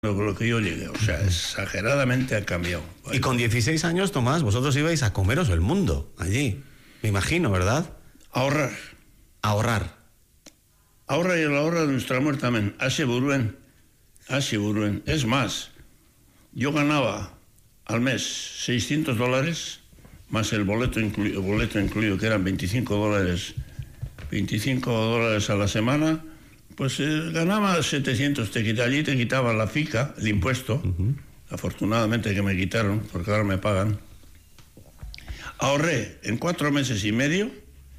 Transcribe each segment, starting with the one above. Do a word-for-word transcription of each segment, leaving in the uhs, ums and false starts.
lo que yo llegué, o sea, exageradamente ha cambiado. Y con dieciséis años, Tomás, vosotros ibais a comeros el mundo allí, me imagino, ¿verdad? Ahorrar. Ahorrar. Ahorrar y a la hora de nuestra muerte también. Así buruen, así buruen. Es más, yo ganaba al mes seiscientos dólares, más el boleto incluido, boleto incluido que eran veinticinco dólares, veinticinco dólares a la semana. Pues eh, ganaba setecientos, te quita, allí te quitaban la fica, el impuesto, uh-huh. Afortunadamente que me quitaron, porque ahora me pagan. Ahorré en cuatro meses y medio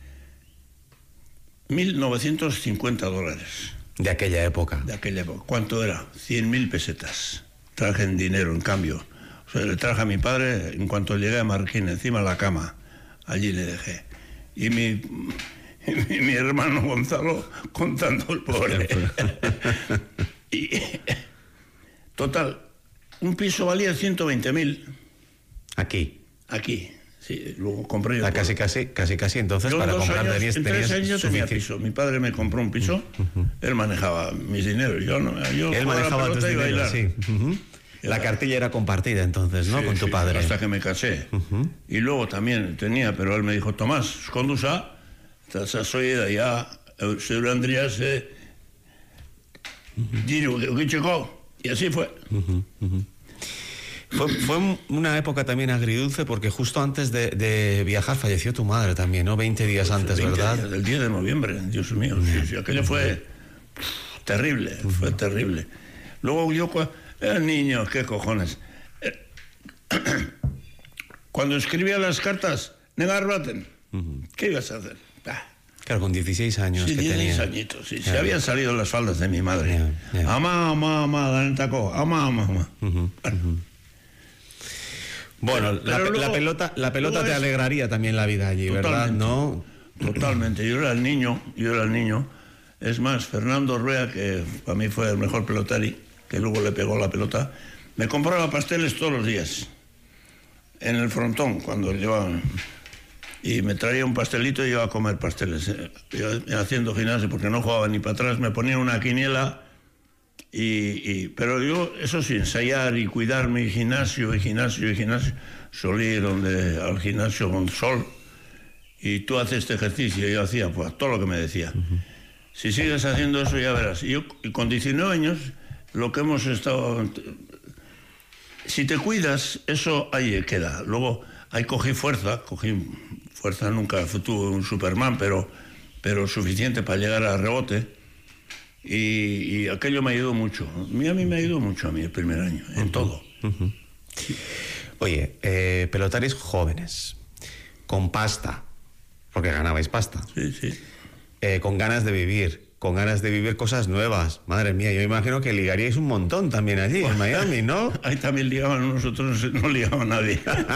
mil novecientos cincuenta dólares. De aquella época. De aquella época. ¿Cuánto era? cien mil pesetas. Traje en dinero, en cambio. O sea, le traje a mi padre en cuanto llegué a Marquín, encima de la cama. Allí le dejé. Y mi... Mi, mi hermano Gonzalo contando el pobre. Y, total, un piso valía ciento veinte mil. Aquí. Aquí, sí, luego compré yo. Ah, casi, casi, casi, casi, entonces yo para dos comprar años, tenías, en tres tenías años tenía piso. Mi padre me compró un piso, uh-huh. Él manejaba mis dineros. Yo no, yo Él manejaba tus dineros, sí. Uh-huh. La cartilla era compartida entonces, ¿no? Sí, con tu sí, padre. Hasta que me casé. Uh-huh. Y luego también tenía, pero él me dijo, Tomás, condusa. Soy de allá, señor Andrés, eh, uh-huh. Chico, y así fue. Uh-huh, uh-huh. Fue, fue una época también agridulce porque justo antes de, de viajar falleció tu madre también, ¿no? veinte días pues antes, veinte ¿verdad? Días, el diez de noviembre, Dios mío. Uh-huh. Sí, sí, aquello fue pff, terrible, uh-huh. Fue terrible. Luego yo, era niño, qué cojones. Eh, cuando escribía las cartas, negarbaten, uh-huh. ¿Qué ibas a hacer? Ah. Claro, con dieciséis años sí, que dieciséis tenía. añitos, sí. Se habían salido las faldas de mi madre. Yeah, yeah. Amá, amá, amá, dan taco, amá, amá, amá. Uh-huh, uh-huh. Bueno, pero, la, pero luego, la pelota, la pelota te es... alegraría también la vida allí, totalmente, ¿verdad? ¿No? Totalmente. Yo era el niño, yo era el niño. Es más, Fernando Rueda, que para mí fue el mejor pelotari, que luego le pegó la pelota, me compraba pasteles todos los días. En el frontón, cuando llevaban... Y me traía un pastelito y iba a comer pasteles. Yo, haciendo gimnasio, porque no jugaba ni para atrás, me ponía una quiniela. Y, y, pero yo, eso sí, ensayar y cuidar mi gimnasio, y gimnasio, y gimnasio. Solía ir donde, al gimnasio con sol. Y tú haces este ejercicio. Y yo hacía pues todo lo que me decía. Uh-huh. Si sigues haciendo eso, ya verás. Y yo, y con diecinueve años, lo que hemos estado... Si te cuidas, eso ahí queda. Luego, ahí cogí fuerza, cogí... Fuerza nunca tuve un Superman, pero, pero suficiente para llegar a rebote. Y, y aquello me ayudó mucho. A mí, a mí me ayudó mucho a mí el primer año, en uh-huh. todo. Uh-huh. Oye, eh, pelotaris jóvenes, con pasta, porque ganabais pasta. Sí, sí. Eh, con ganas de vivir, con ganas de vivir cosas nuevas. Madre mía, yo imagino que ligaríais un montón también allí, en Miami, ¿no? Ahí también ligaban, nosotros no ligaba nadie.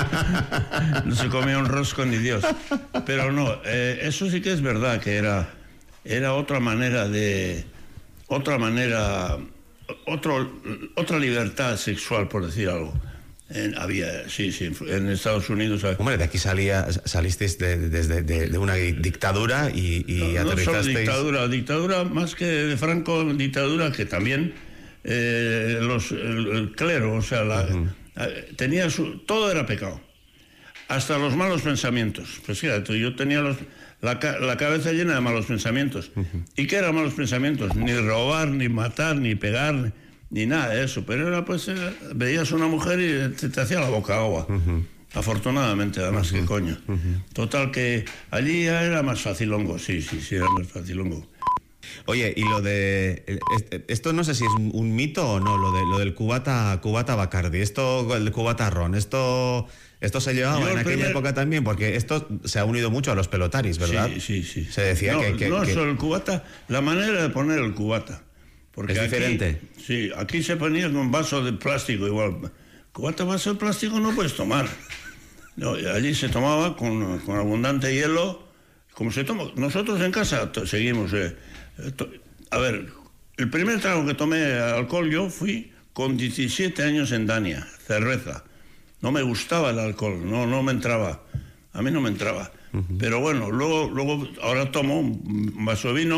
No se comía un rosco ni Dios. Pero no, eh, eso sí que es verdad, que era, era otra manera de... Otra manera... Otro, otra libertad sexual, por decir algo. En, había, sí, sí, en Estados Unidos... Hombre, de aquí salía, salisteis de, de, de, de, de una dictadura y, y no, aterrizasteis... No solo dictadura, dictadura más que de Franco, dictadura que también eh, los, el, el clero, o sea, la, uh-huh. tenía su, todo era pecado, hasta los malos pensamientos. Pues fíjate, yo tenía los, la, la cabeza llena de malos pensamientos. Uh-huh. ¿Y qué eran malos pensamientos? Ni robar, ni matar, ni pegar... Ni, ni nada de eso, pero era pues, eh, veías a una mujer y te, te hacía la boca agua. Uh-huh. Afortunadamente, además, uh-huh. que coño. Uh-huh. Total, que allí ya era más facilongo, sí, sí, sí, era más facilongo. Oye, y lo de... Esto no sé si es un, un mito o no, lo, de, lo del cubata, cubata Bacardi, esto, el cubata ron, esto... Esto se llevaba Yo en aquella primer... época también, porque esto se ha unido mucho a los pelotaris, ¿verdad? Sí, sí, sí. Se decía no, que... que no que... solo el cubata, la manera de poner el cubata. Porque es diferente. Aquí, sí, aquí se ponía con vaso de plástico igual. ¿Cubata vaso de plástico no puedes tomar? No, allí se tomaba con, con abundante hielo, como se toma. Nosotros en casa to, seguimos. Eh, to, a ver, el primer trago que tomé alcohol yo fui con diecisiete años en Dania, cerveza. No me gustaba el alcohol, no, no me entraba. A mí no me entraba. Uh-huh. Pero bueno, luego, luego ahora tomo un vaso de vino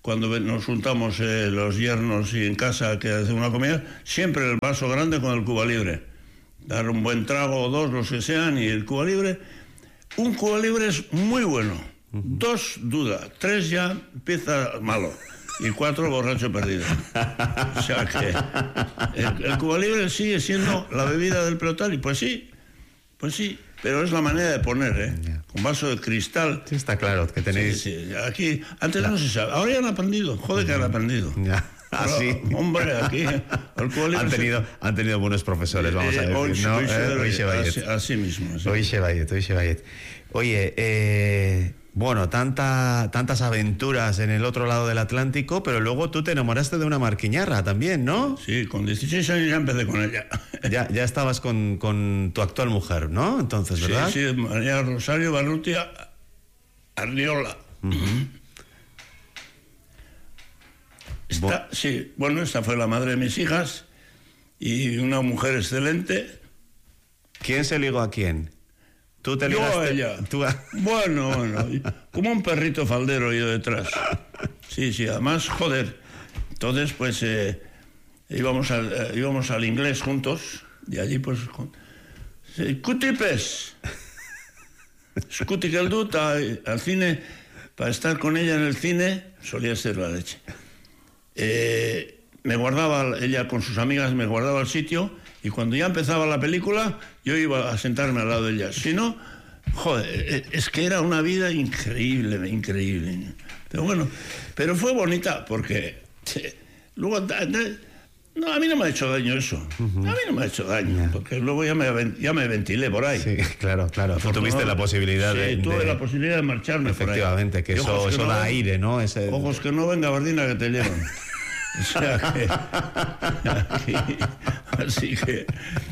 cuando nos juntamos eh, los yernos y en casa que hacen una comida, siempre el vaso grande con el Cuba Libre. Dar un buen trago o dos, los que sean, y el Cuba Libre. Un Cuba Libre es muy bueno. Uh-huh. Dos, duda. Tres ya empieza malo. Y cuatro, borracho perdido. O sea que el, el Cuba Libre sigue siendo la bebida del pelotari. Pues sí, pues sí. Pero es la manera de poner, ¿eh? Yeah. Con vaso de cristal. Sí, está claro que tenéis... Sí, sí. Aquí, antes la... no se sabe. Ahora ya han aprendido. Joder, que han aprendido. Yeah. Así. Pero, hombre, aquí... Han tenido, se... han tenido buenos profesores, vamos a decir. Hoy, ¿no? hoy, eh, hoy se así, así mismo. Así. Hoy se vaya, hoy se vaya. Oye, eh... bueno, tanta, tantas aventuras en el otro lado del Atlántico, pero luego tú te enamoraste de una marquiñarra también, ¿no? Sí, con dieciséis años ya empecé con ella. Ya, ya estabas con, con tu actual mujer, ¿no? Entonces, ¿verdad? Sí, sí, María Rosario Barrutia Arriola. Uh-huh. Esta, Bo- sí, bueno, esta fue la madre de mis hijas y una mujer excelente. ¿Quién se ligó a quién? ¿Tú te yo ligaste? a ella. ¿Tú a... Bueno, bueno, como un perrito faldero yo detrás. Sí, sí, además, joder. Entonces, pues, eh, íbamos, al, eh, íbamos al inglés juntos, y allí, pues, con... Cutipes. Scuti Geldut al cine, para estar con ella en el cine, solía ser la leche. Eh, me guardaba, ella con sus amigas me guardaba el sitio, y cuando ya empezaba la película, yo iba a sentarme al lado de ella. Si no, joder, es que era una vida increíble, increíble. Pero bueno, pero fue bonita porque luego... No, a mí no me ha hecho daño eso. Uh-huh. A mí no me ha hecho daño, yeah. Porque luego ya me, ya me ventilé por ahí. Sí, claro, claro. Tú tuviste la posibilidad sí, de... tuve de... la posibilidad de marcharme por ahí. Efectivamente, que eso, eso que da no, aire, ¿no? Ese... Ojos que no venga Bardina que te llevan. O sea que... Aquí, así que...